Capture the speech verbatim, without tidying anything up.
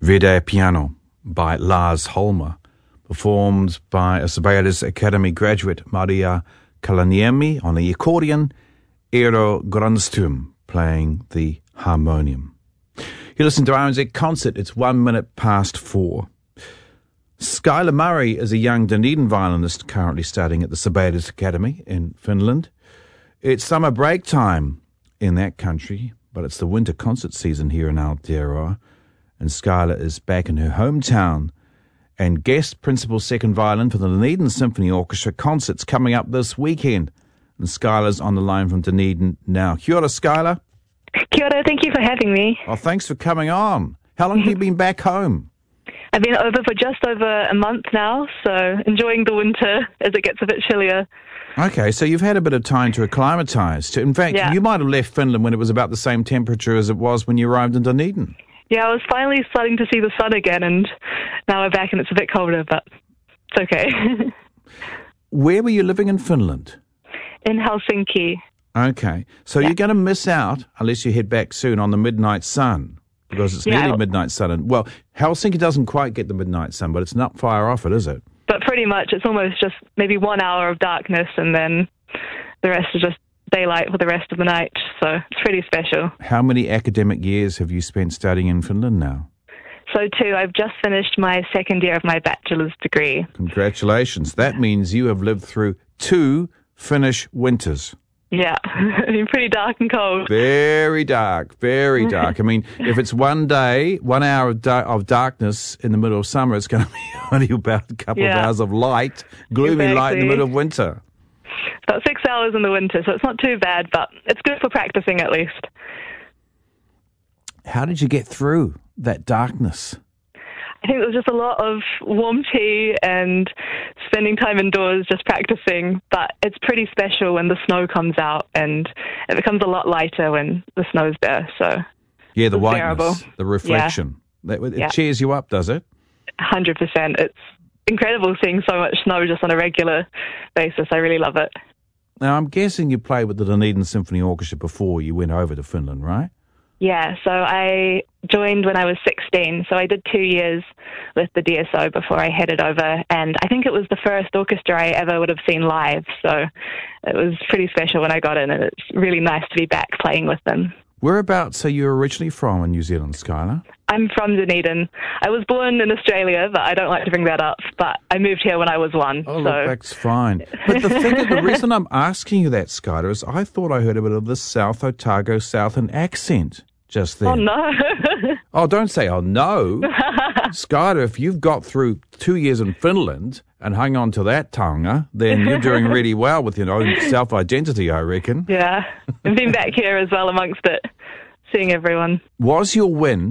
Verde Piano by Lars Holmer, performed by a Sibelius Academy graduate, Maria Kalaniemi, on the accordion, Eero Grundström playing the harmonium. You listen to R N Z Concert. It's one minute past four. Skylar Murray is a young Dunedin violinist currently studying at the Sibelius Academy in Finland. It's summer break time in that country, but it's the winter concert season here in Aotearoa, and Skylar is back in her hometown and guest principal second violin for the Dunedin Symphony Orchestra concerts coming up this weekend. And Skylar's on the line from Dunedin now. Kia ora, Skylar. Kia ora, thank you for having me. Oh, thanks for coming on. How long have you been back home? I've been over for just over a month now, so enjoying the winter as it gets a bit chillier. Okay, so you've had a bit of time to acclimatise. To, in fact, yeah. you might have left Finland when it was about the same temperature as it was when you arrived in Dunedin. Yeah, I was finally starting to see the sun again, and now we're back and it's a bit colder, but it's okay. Where were you living in Finland? In Helsinki. Okay, so yeah. You're going to miss out, unless you head back soon, on the midnight sun, because it's yeah, nearly midnight sun. And, well, Helsinki doesn't quite get the midnight sun, but it's not far off it, is it? But pretty much, it's almost just maybe one hour of darkness, and then the rest is just daylight for the rest of the night, so it's pretty special. How many academic years have you spent studying in Finland now? So two, I've just finished my second year of my bachelor's degree. Congratulations. That means you have lived through two Finnish winters. Yeah, it's been pretty dark and cold. Very dark, very dark. I mean, if it's one day, one hour of, da- of darkness in the middle of summer, it's going to be only about a couple yeah. of hours of light, gloomy exactly. light in the middle of winter. It's about six hours in the winter, so it's not too bad, but it's good for practicing at least. How did you get through that darkness? I think it was just a lot of warm tea and spending time indoors just practicing, but it's pretty special when the snow comes out, and it becomes a lot lighter when the snow's there. So yeah, the whiteness, bearable. The reflection. Yeah. That, it yeah. cheers you up, does it? one hundred percent. It's incredible seeing so much snow just on a regular basis. I really love it. Now, I'm guessing you played with the Dunedin Symphony Orchestra before you went over to Finland, right? Yeah, so I joined when I was sixteen, so I did two years with the D S O before I headed over, and I think it was the first orchestra I ever would have seen live, so it was pretty special when I got in, and it's really nice to be back playing with them. Whereabouts are you originally from in New Zealand, Skylar? I'm from Dunedin. I was born in Australia, but I don't like to bring that up, but I moved here when I was one. Oh, so. look, that's fine. But the thing is, the reason I'm asking you that, Skylar, is I thought I heard a bit of the South Otago Southern accent just then. Oh, no. Oh, don't say, oh, no. Skylar, if you've got through two years in Finland and hung on to that taonga, then you're doing really well with your own self-identity, I reckon. Yeah. And being back here as well amongst it, seeing everyone. Was your win